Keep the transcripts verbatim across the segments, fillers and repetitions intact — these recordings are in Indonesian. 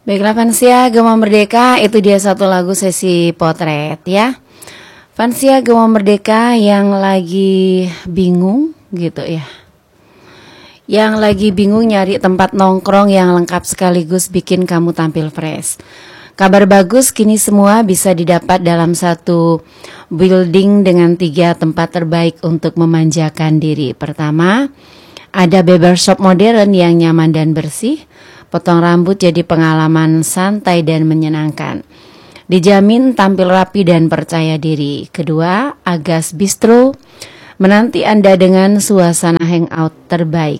Baiklah Fansia Gema Merdeka, itu dia satu lagu sesi potret ya. Fansia Gema Merdeka yang lagi bingung gitu ya, yang lagi bingung nyari tempat nongkrong yang lengkap sekaligus bikin kamu tampil fresh. Kabar bagus, kini semua bisa didapat dalam satu building dengan tiga tempat terbaik untuk memanjakan diri. Pertama, ada barbershop modern yang nyaman dan bersih. Potong rambut jadi pengalaman santai dan menyenangkan. Dijamin tampil rapi dan percaya diri. Kedua, Agas Bistro menanti Anda dengan suasana hangout terbaik.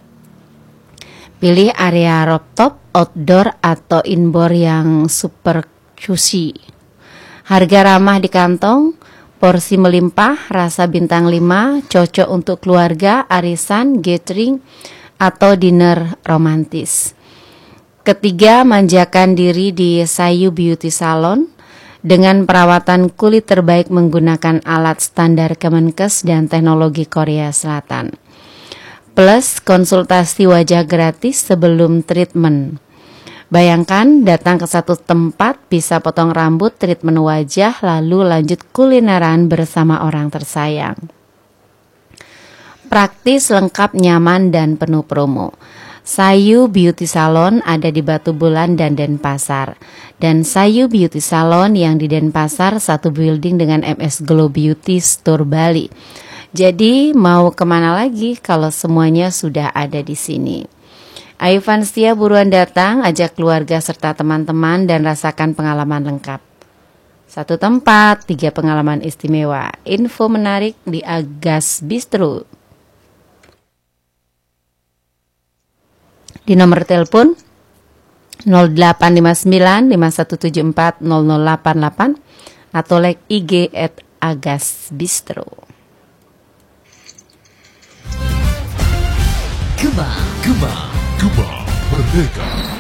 Pilih area rooftop, outdoor atau indoor yang super cozy. Harga ramah di kantong, porsi melimpah, rasa bintang lima, cocok untuk keluarga, arisan, gathering, atau dinner romantis. Ketiga, manjakan diri di Sayu Beauty Salon dengan perawatan kulit terbaik menggunakan alat standar Kemenkes dan teknologi Korea Selatan. Plus konsultasi wajah gratis sebelum treatment. Bayangkan datang ke satu tempat bisa potong rambut, treatment wajah, lalu lanjut kulineran bersama orang tersayang. Praktis, lengkap, nyaman, dan penuh promo. Sayu Beauty Salon ada di Batu Bulan dan Denpasar. Dan Sayu Beauty Salon yang di Denpasar satu building dengan M S Glow Beauty Store Bali. Jadi mau kemana lagi kalau semuanya sudah ada di sini. Ayo Fansia buruan datang, ajak keluarga serta teman-teman dan rasakan pengalaman lengkap. Satu tempat, tiga pengalaman istimewa. Info menarik di Agas Bistro. Di nomor telepon nol delapan lima sembilan lima satu tujuh empat nol nol delapan delapan atau like I G at Agas Bistro. Gema, Gema, Gema Merdeka.